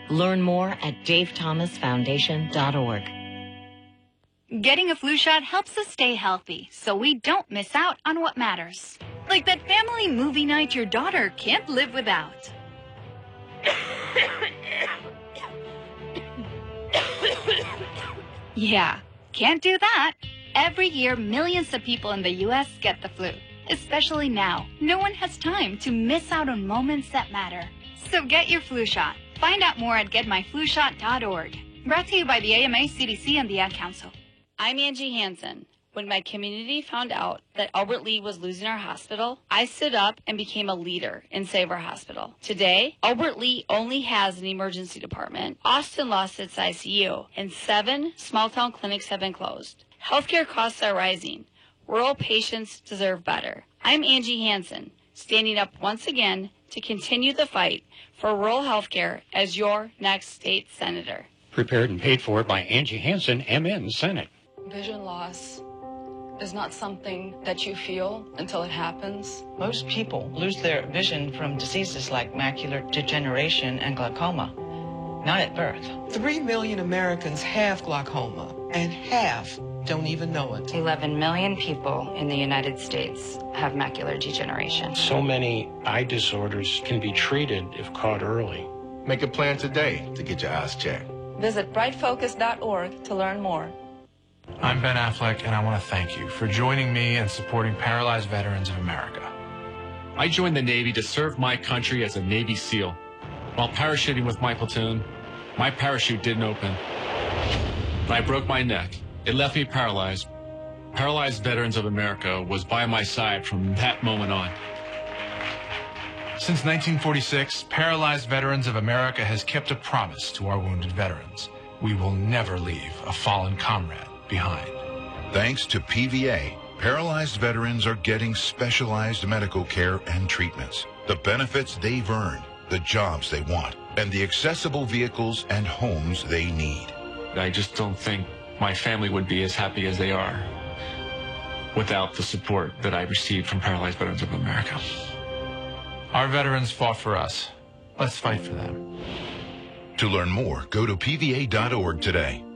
Learn more at davethomasfoundation.org. Getting a flu shot helps us stay healthy, so we don't miss out on what matters. Like that family movie night your daughter can't live without. Yeah, can't do that. Every year, millions of people in the U.S. get the flu. Especially now, no one has time to miss out on moments that matter. So get your flu shot. Find out more at getmyflushot.org. Brought to you by the AMA, CDC, and the Ad Council. I'm Angie Hansen. When my community found out that Albert Lea was losing our hospital, I stood up and became a leader in Save Our Hospital. Today, Albert Lea only has an emergency department. Austin lost its ICU, and 7 small-town clinics have been closed. Healthcare costs are rising. Rural patients deserve better. I'm Angie Hansen, standing up once again to continue the fight for rural healthcare as your next state senator. Prepared and paid for by Angie Hansen, MN, Senate. Vision loss is not something that you feel until it happens. Most people lose their vision from diseases like macular degeneration and glaucoma, not at birth. 3 million Americans have glaucoma, and half don't even know it. 11 million people in the United States have macular degeneration. So many eye disorders can be treated if caught early. Make a plan today to get your eyes checked. Visit brightfocus.org to learn more. I'm Ben Affleck, and I want to thank you for joining me and supporting Paralyzed Veterans of America. I joined the Navy to serve my country as a Navy SEAL. While parachuting with my platoon, my parachute didn't open. I broke my neck. It left me paralyzed. Paralyzed Veterans of America was by my side from that moment on. Since 1946, Paralyzed Veterans of America has kept a promise to our wounded veterans. We will never leave a fallen comrade behind. Thanks to PVA, paralyzed veterans are getting specialized medical care and treatments, the benefits they've earned, the jobs they want, and the accessible vehicles and homes they need. I just don't think my family would be as happy as they are without the support that I received from Paralyzed Veterans of America. Our veterans fought for us. Let's fight for them. To learn more, go to PVA.org today.